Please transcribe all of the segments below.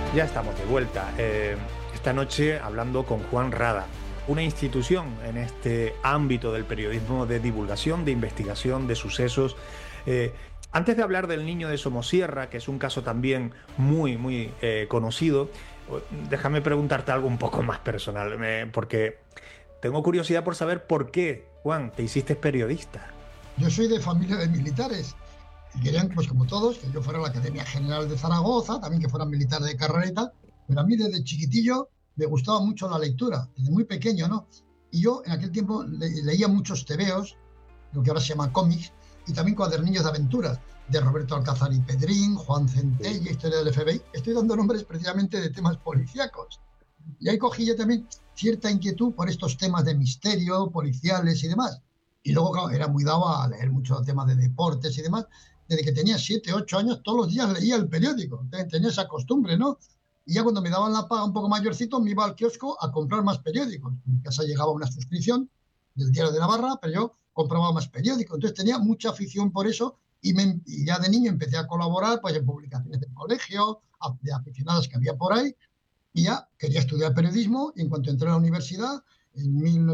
Ya estamos de vuelta. Esta noche hablando con Juan Rada, una institución en este ámbito del periodismo de divulgación, de investigación, de sucesos. Antes de hablar del niño de Somosierra, que es un caso también muy conocido, déjame preguntarte algo un poco más personal, porque tengo curiosidad por saber por qué, Juan, te hiciste periodista. Yo soy de familia de militares y querían, pues como todos, que yo fuera a la Academia General de Zaragoza, también que fuera militar de carrera y tal, pero a mí desde chiquitillo me gustaba mucho la lectura, desde muy pequeño, ¿no? Y yo en aquel tiempo leía muchos tebeos, lo que ahora se llama cómics, y también cuadernillos de aventuras, de Roberto Alcázar y Pedrín, Juan Centella, Historia del FBI. Estoy dando nombres precisamente de temas policíacos. Y ahí cogí yo también cierta inquietud por estos temas de misterio, policiales y demás. Y luego, claro, era muy dado a leer muchos temas de deportes y demás. Desde que tenía 7, 8 años, todos los días leía el periódico. Tenía esa costumbre, ¿no? Y ya cuando me daban la paga un poco mayorcito, me iba al kiosco a comprar más periódicos. En mi casa llegaba una suscripción del Diario de Navarra, pero yo compraba más periódicos. Entonces tenía mucha afición por eso y ya de niño empecé a colaborar pues, en publicaciones del colegio, de aficionados que había por ahí, y ya quería estudiar periodismo. Y en cuanto entré a la universidad, en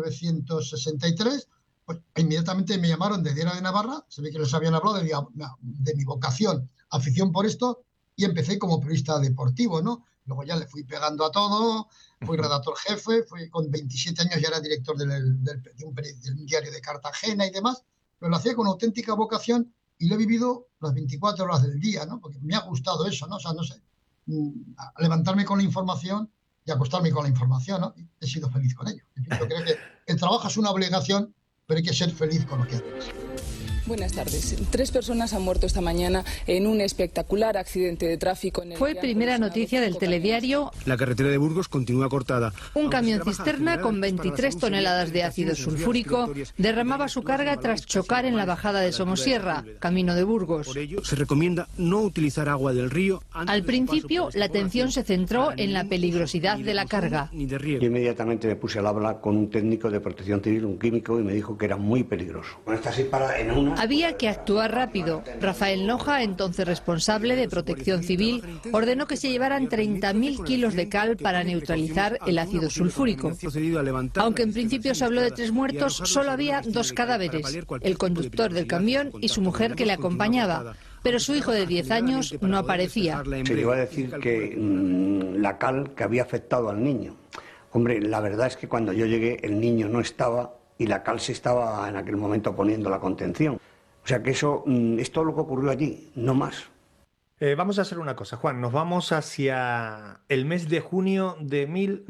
1963, pues inmediatamente me llamaron de Diario de Navarra, se ve que les habían hablado de mi vocación, afición por esto, y empecé como periodista deportivo, ¿no? Luego ya le fui pegando a todo, fui redactor jefe, con 27 años ya era director del diario de Cartagena y demás, pero lo hacía con auténtica vocación y lo he vivido las 24 horas del día, ¿no? Porque me ha gustado eso, ¿no? O sea, no sé, levantarme con la información y acostarme con la información, ¿no? Y he sido feliz con ello. En fin, yo creo que el trabajo es una obligación, pero hay que ser feliz con lo que haces. Buenas tardes. 3 personas han muerto esta mañana en un espectacular accidente de tráfico. Fue primera noticia del telediario. La carretera de Burgos continúa cortada. Un camión cisterna con 23 toneladas de ácido sulfúrico derramaba su carga tras chocar en la bajada de Somosierra, camino de Burgos. Por ello, se recomienda no utilizar agua del río. Al principio, la atención se centró en la peligrosidad de la carga. Yo inmediatamente me puse al habla con un técnico de protección civil, un químico, y me dijo que era muy peligroso. Había que actuar rápido. Rafael Noja, entonces responsable de Protección Civil, ordenó que se llevaran 30.000 kilos de cal para neutralizar el ácido sulfúrico. Aunque en principio se habló de 3 muertos, solo había 2 cadáveres, el conductor del camión y su mujer que le acompañaba. Pero su hijo de 10 años no aparecía. Se llegó a decir que la cal que había afectado al niño. Hombre, la verdad es que cuando yo llegué el niño no estaba y la cal se estaba en aquel momento poniendo la contención. O sea que eso es todo lo que ocurrió allí, no más. Vamos a hacer una cosa, Juan. Nos vamos hacia el mes de junio de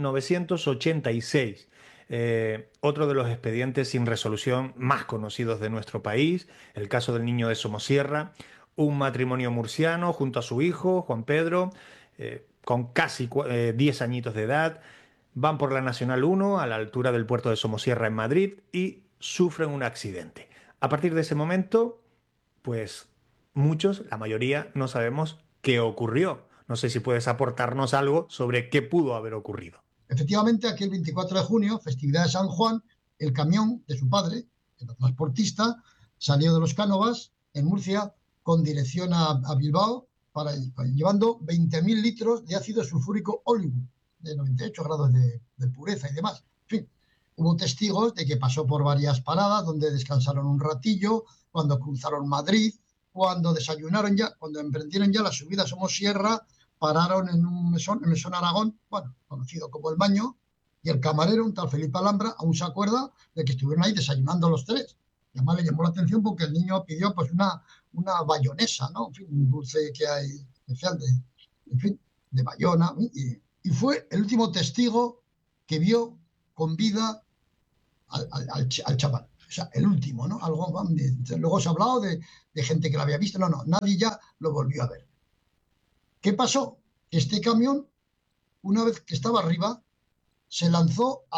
1986. Otro de los expedientes sin resolución más conocidos de nuestro país, el caso del niño de Somosierra, un matrimonio murciano junto a su hijo, Juan Pedro, con casi 10 añitos de edad. Van por la Nacional 1 a la altura del puerto de Somosierra en Madrid y sufren un accidente. A partir de ese momento, pues muchos, la mayoría, no sabemos qué ocurrió. No sé si puedes aportarnos algo sobre qué pudo haber ocurrido. Efectivamente, aquel 24 de junio, festividad de San Juan, el camión de su padre, el transportista, salió de Los Cánovas, en Murcia, con dirección a Bilbao, llevando 20.000 litros de ácido sulfúrico Hollywood, de 98 grados de pureza y demás. En fin, hubo testigos de que pasó por varias paradas donde descansaron un ratillo, cuando cruzaron Madrid, cuando desayunaron ya, cuando emprendieron ya la subida a Somosierra, pararon en un mesón, el Mesón Aragón, bueno, conocido como El Baño, y el camarero, un tal Felipe Alhambra, aún se acuerda de que estuvieron ahí desayunando los 3. Y además le llamó la atención porque el niño pidió pues una bayonesa, ¿no? En fin, un dulce que hay especial de Bayona, y fue el último testigo que vio con vida al chaval. O sea, el último, ¿no? Luego se ha hablado de gente que lo había visto. No, nadie ya lo volvió a ver. ¿Qué pasó? Este camión, una vez que estaba arriba, se lanzó a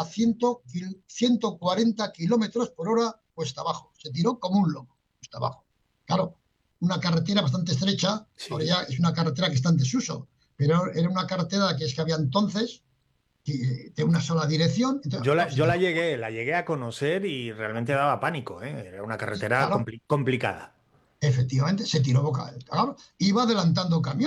140 kilómetros por hora cuesta abajo. Se tiró como un loco cuesta abajo. Claro, una carretera bastante estrecha, sí. Ahora ya es una carretera que está en desuso, pero era una carretera que había entonces de una sola dirección. Entonces, yo la llegué a conocer y realmente daba pánico, ¿eh? Era una carretera complicada. Efectivamente, se tiró boca. Claro, iba adelantando camiones.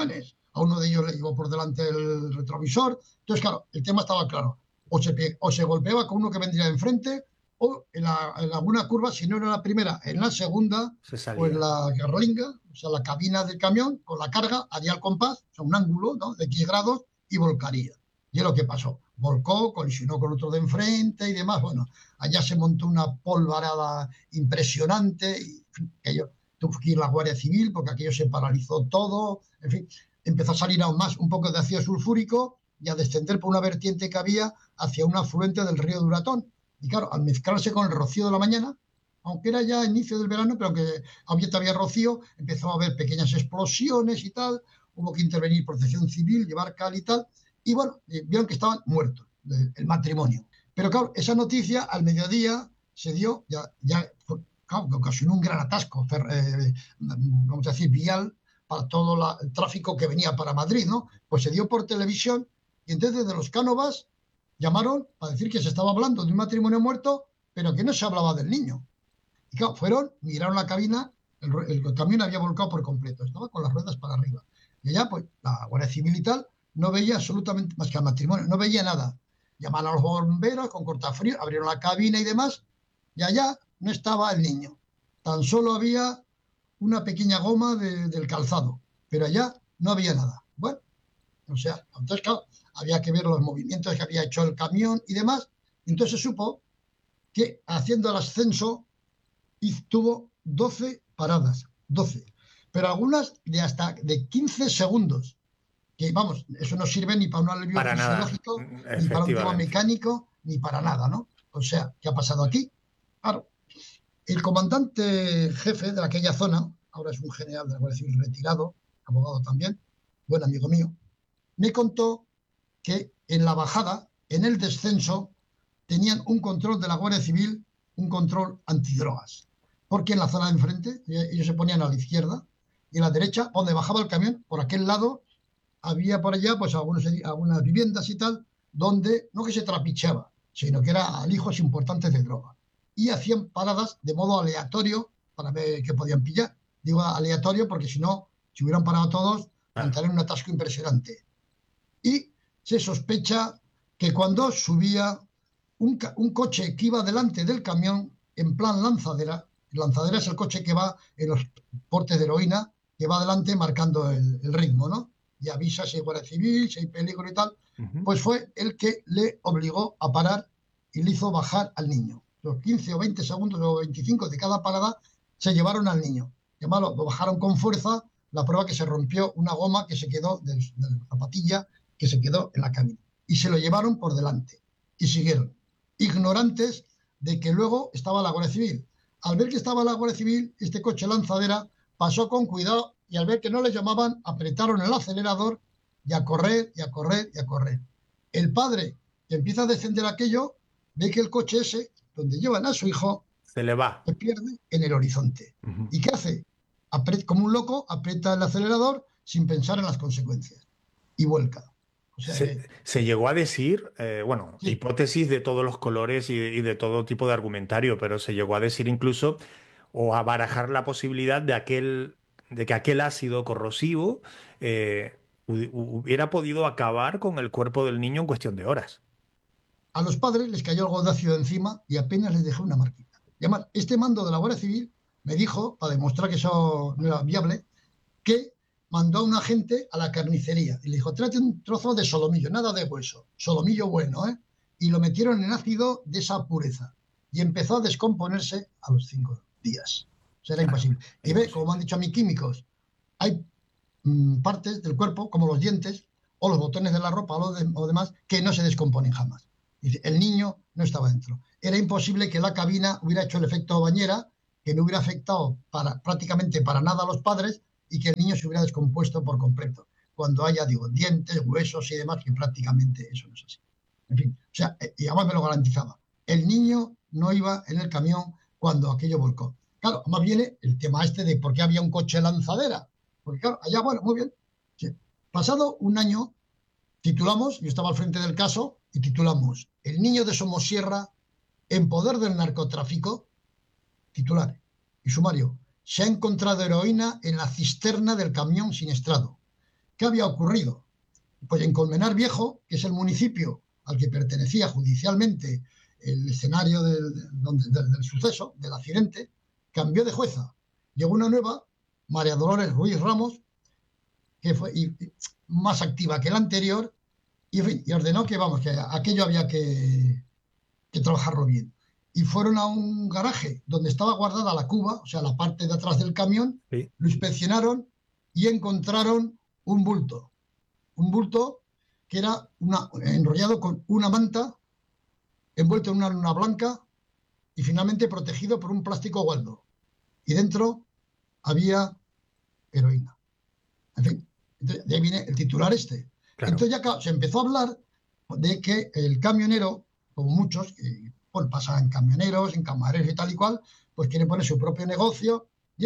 a uno de ellos le llevó por delante el retrovisor. Entonces, claro, el tema estaba claro. O se golpeaba con uno que vendría de enfrente, o en alguna curva, si no era la primera, en la segunda, o en la garrolinga, o sea, la cabina del camión, con la carga, haría el compás, o sea, un ángulo, ¿no?, de X grados, y volcaría. Y es lo que pasó. Volcó, colisionó con otro de enfrente y demás. Bueno, allá se montó una polvarada impresionante. Y, en fin, tuvo que ir la Guardia Civil porque aquello se paralizó todo. En fin, empezó a salir aún más un poco de ácido sulfúrico y a descender por una vertiente que había hacia un afluente del río Duratón. Y claro, al mezclarse con el rocío de la mañana, aunque era ya inicio del verano, pero aunque había todavía rocío, empezó a haber pequeñas explosiones y tal. Hubo que intervenir Protección Civil, llevar cal y tal. Y bueno, vieron que estaban muertos, el matrimonio. Pero claro, esa noticia al mediodía se dio, claro, que ocasionó un gran atasco, vamos a decir, vial, para todo el tráfico que venía para Madrid, ¿no? Pues se dio por televisión y entonces desde los Cánovas llamaron para decir que se estaba hablando de un matrimonio muerto, pero que no se hablaba del niño. Y claro, miraron la cabina, el camión había volcado por completo, estaba con las ruedas para arriba. Y allá, pues, la Guardia Civil y tal no veía absolutamente más que al matrimonio, no veía nada. Llamaron a los bomberos con cortafrío, abrieron la cabina y demás, y allá no estaba el niño. Tan solo había una pequeña goma del calzado, pero allá no había nada. Bueno, o sea, entonces, claro, había que ver los movimientos que había hecho el camión y demás. Entonces se supo que haciendo el ascenso tuvo 12 paradas, 12, pero algunas de 15 segundos. Que vamos, eso no sirve ni para un alivio fisiológico, ni para un tema mecánico, ni para nada, ¿no? O sea, ¿qué ha pasado aquí? Claro, el comandante jefe de aquella zona, ahora es un general de la Guardia Civil retirado, abogado también, buen amigo mío, me contó que en la bajada, en el descenso, tenían un control de la Guardia Civil, un control antidrogas. Porque en la zona de enfrente, ellos se ponían a la izquierda, y a la derecha, donde bajaba el camión, por aquel lado, había por allá pues algunas viviendas y tal, donde no que se trapicheaba, sino que eran alijos importantes de droga. Y hacían paradas de modo aleatorio para ver qué podían pillar. Digo aleatorio porque si no, si hubieran parado todos, montarían un atasco impresionante. Y se sospecha que cuando subía un coche que iba delante del camión, en plan lanzadera es el coche que va en los portes de heroína, que va adelante marcando el ritmo, ¿no? Y avisa si hay Guardia Civil, si hay peligro y tal, pues fue el que le obligó a parar y le hizo bajar al niño. Los 15 o 20 segundos o 25 de cada parada se llevaron al niño. Además, lo bajaron con fuerza, la prueba que se rompió una goma que se quedó de la zapatilla, que se quedó en la cabina. Y se lo llevaron por delante. Y siguieron, ignorantes de que luego estaba la Guardia Civil. Al ver que estaba la Guardia Civil, este coche lanzadera pasó con cuidado y al ver que no les llamaban, apretaron el acelerador y a correr, y a correr, y a correr. El padre, que empieza a descender aquello, ve que el coche ese, donde llevan a su hijo, se le va. Se pierde en el horizonte. ¿Y qué hace? Como un loco, aprieta el acelerador sin pensar en las consecuencias. Y vuelca. O sea, se llegó a decir, sí, hipótesis de todos los colores y de todo tipo de argumentario, pero se llegó a decir incluso, o a barajar la posibilidad de que aquel ácido corrosivo hubiera podido acabar con el cuerpo del niño en cuestión de horas. a los padres les cayó algo de ácido encima y apenas les dejó una marquita. Y además, este mando de la Guardia Civil me dijo, para demostrar que eso no era viable, que mandó a un agente a la carnicería y le dijo, tráete un trozo de solomillo, nada de hueso, solomillo bueno, ¿eh? Y lo metieron en ácido de esa pureza. Y empezó a descomponerse a los 5 días. O sea, era imposible. Y ve, como me han dicho a mí químicos, hay partes del cuerpo, como los dientes o los botones de la ropa o demás, que no se descomponen jamás. Y el niño no estaba dentro. Era imposible que la cabina hubiera hecho el efecto bañera, que no hubiera afectado prácticamente para nada a los padres y que el niño se hubiera descompuesto por completo. Cuando haya, dientes, huesos y demás, que prácticamente eso no es así. En fin, o sea, y además me lo garantizaba. El niño no iba en el camión cuando aquello volcó. Claro, además viene el tema de por qué había un coche lanzadera. Porque claro, allá, bueno, muy bien. Sí. Pasado un año, titulamos, yo estaba al frente del caso, y titulamos El niño de Somosierra en poder del narcotráfico, titular y sumario. Se ha encontrado heroína en la cisterna del camión siniestrado, ¿qué había ocurrido? Pues en Colmenar Viejo, que es el municipio al que pertenecía judicialmente el escenario del suceso, del accidente, cambió de jueza. Llegó una nueva, María Dolores Ruiz Ramos, que fue más activa que la anterior, y ordenó que aquello había que trabajarlo bien. Y fueron a un garaje donde estaba guardada la cuba, o sea, la parte de atrás del camión, Sí. lo inspeccionaron y encontraron un bulto que era enrollado con una manta, envuelto en una luna blanca y finalmente protegido por un plástico Waldo. Y dentro había heroína. En fin, de ahí viene el titular este. Claro. Entonces ya se empezó a hablar de que el camionero, como muchos, pasa en camioneros, en camareros y tal y cual, pues quiere poner su propio negocio y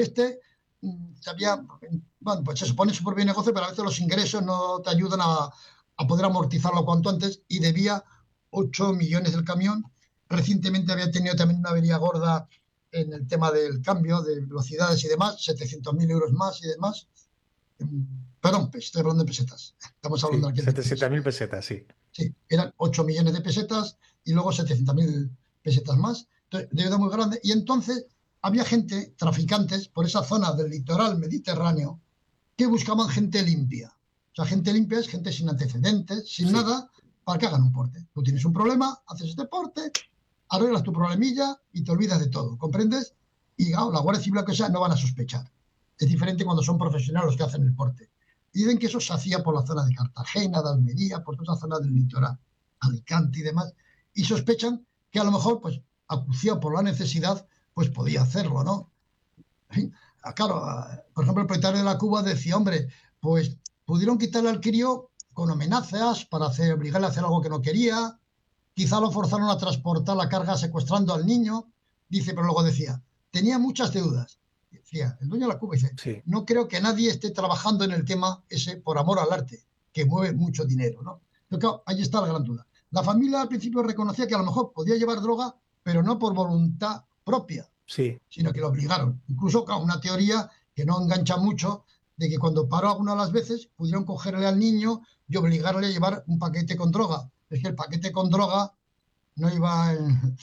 pues se pone su propio negocio, pero a veces los ingresos no te ayudan a poder amortizarlo cuanto antes y debía 8 millones del camión. Recientemente había tenido también una avería gorda en el tema del cambio de velocidades y demás, 700.000 euros más y demás. Perdón, estoy hablando de pesetas. Estamos hablando aquí de 700.000 pesetas, sí. Sí, eran 8 millones de pesetas y luego 700.000 pesetas más. Entonces, deuda muy grande. Y entonces había gente, traficantes, por esa zona del litoral mediterráneo, que buscaban gente limpia. O sea, gente limpia es gente sin antecedentes, sin nada, para que hagan un porte. Tú tienes un problema, haces este porte, arreglas tu problemilla y te olvidas de todo, ¿comprendes? Y la Guardia Civil, lo que sea, no van a sospechar. Es diferente cuando son profesionales los que hacen el porte. Y dicen que eso se hacía por la zona de Cartagena, de Almería, por toda esa zona del litoral, Alicante y demás. Y sospechan que a lo mejor, pues, acuciado por la necesidad, pues podía hacerlo, ¿no? Claro, por ejemplo, el propietario de la Cuba decía, hombre, pues pudieron quitarle al crío con amenazas para obligarle a hacer algo que no quería, quizá lo forzaron a transportar la carga secuestrando al niño, dice, pero luego decía, tenía muchas deudas. Decía, el dueño de la Cuba dice, Sí. no creo que nadie esté trabajando en el tema ese por amor al arte, que mueve mucho dinero, ¿no? Pero claro, ahí está la gran duda. La familia al principio reconocía que a lo mejor podía llevar droga, pero no por voluntad propia, Sí. sino que lo obligaron. Incluso, claro, una teoría que no engancha mucho, de que cuando paró alguna de las veces, pudieron cogerle al niño y obligarle a llevar un paquete con droga. Es que el paquete con droga no iba en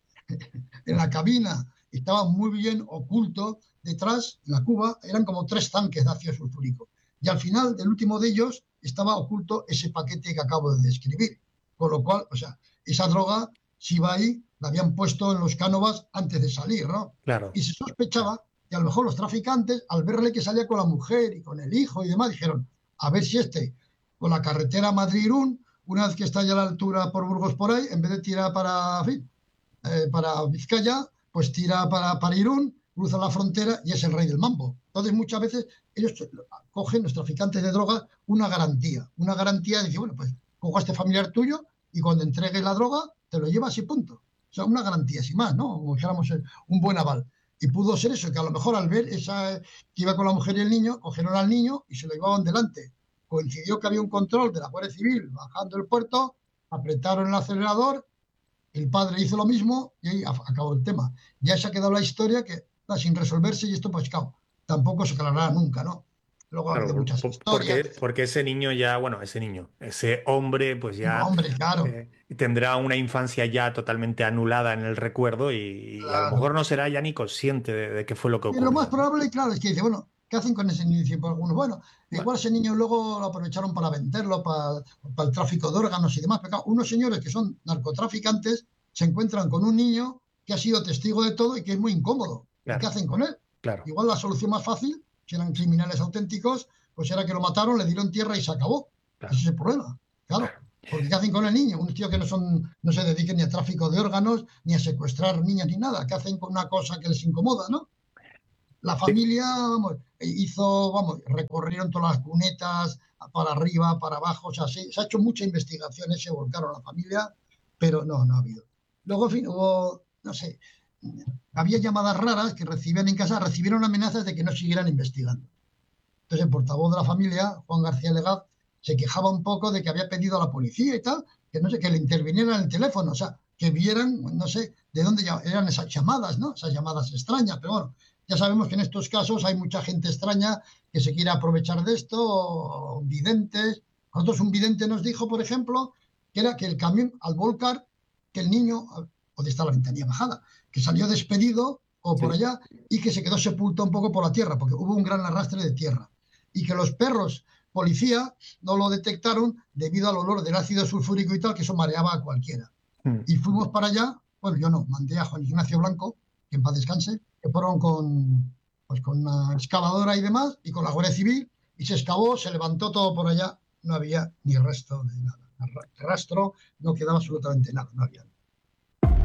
la cabina, estaba muy bien oculto detrás. En la Cuba eran como 3 tanques de ácido sulfúrico. Y al final, del último de ellos, estaba oculto ese paquete que acabo de describir. Con lo cual, o sea, esa droga, si iba ahí, la habían puesto en los cánovas antes de salir, ¿no? Claro. Y se sospechaba que a lo mejor los traficantes, al verle que salía con la mujer y con el hijo y demás, dijeron, a ver si con la carretera Madrid-Irún, una vez que está ya a la altura por Burgos por ahí, en vez de tirar para Vizcaya, pues tira para Irún, cruza la frontera y es el rey del mambo. Entonces muchas veces ellos cogen, los traficantes de drogas, una garantía de decir, bueno, pues cojo a este familiar tuyo y cuando entregue la droga te lo llevas y punto. O sea, una garantía sin más, ¿no? Como dijéramos, un buen aval. Y pudo ser eso, que a lo mejor al ver que iba con la mujer y el niño, cogieron al niño y se lo llevaban delante. Coincidió que había un control de la Guardia Civil bajando el puerto, apretaron el acelerador, el padre hizo lo mismo y ahí acabó el tema. Ya se ha quedado la historia que sin resolverse y esto pues claro, tampoco se aclarará nunca, ¿no? Luego Claro, de muchas historias. porque ese niño ya, ese hombre pues ya Hombre, claro. Tendrá una infancia ya totalmente anulada en el recuerdo y a lo mejor no será ya ni consciente de qué fue lo que Y ocurrió. lo más probable, claro, es que dice, bueno, ¿qué hacen con ese niño? Dicen, pues, algunos, bueno, igual ese niño luego lo aprovecharon para venderlo, para el tráfico de órganos y demás. Pero claro, unos señores que son narcotraficantes se encuentran con un niño que ha sido testigo de todo y que es muy incómodo. Claro. ¿Qué hacen con él? Claro. Igual la solución más fácil, si eran criminales auténticos, pues era que lo mataron, le dieron tierra y se acabó. Claro. Ese es el problema. Claro. Porque ¿qué hacen con el niño? Unos tíos que no se dediquen ni a tráfico de órganos, ni a secuestrar niñas, ni nada. ¿Qué hacen con una cosa que les incomoda, no? La familia, recorrieron todas las cunetas, para arriba, para abajo, o sea, se ha hecho mucha investigación, se volcaron a la familia, pero no ha habido. Luego, en fin, hubo, no sé, había llamadas raras que recibían en casa, recibieron amenazas de que no siguieran investigando. Entonces el portavoz de la familia, Juan García Legaz, se quejaba un poco de que había pedido a la policía y tal, que no sé, que le intervinieran en el teléfono, o sea, que vieran, no sé, de dónde eran esas llamadas, ¿no? Esas llamadas extrañas, pero bueno, Ya sabemos que en estos casos hay mucha gente extraña que se quiere aprovechar de esto, o videntes. A nosotros un vidente nos dijo, por ejemplo, que era que el camión al volcar, que el niño, donde está la ventanilla bajada, que salió despedido o por allá y que se quedó sepultado un poco por la tierra, porque hubo un gran arrastre de tierra. Y que los perros policía no lo detectaron debido al olor del ácido sulfúrico y tal, que eso mareaba a cualquiera. Y fuimos para allá, bueno, yo no, mandé a Juan Ignacio Blanco, que en paz descanse, que fueron con una excavadora y demás, y con la Guardia Civil, y se excavó, se levantó todo por allá, no había ni resto de nada. Rastro, no quedaba absolutamente nada, no había nada.